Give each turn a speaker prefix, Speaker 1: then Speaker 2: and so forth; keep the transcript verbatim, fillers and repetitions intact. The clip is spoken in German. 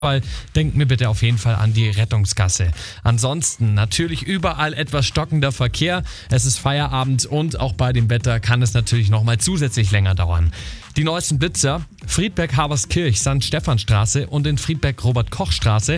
Speaker 1: Weil denkt mir bitte auf jeden Fall an die Rettungsgasse. Ansonsten natürlich überall etwas stockender Verkehr. Es ist Feierabend und auch bei dem Wetter kann es natürlich nochmal zusätzlich länger dauern. Die neuesten Blitzer: Friedberg-Haberskirch, Sankt Stephanstraße und in Friedberg-Robert-Koch-Straße.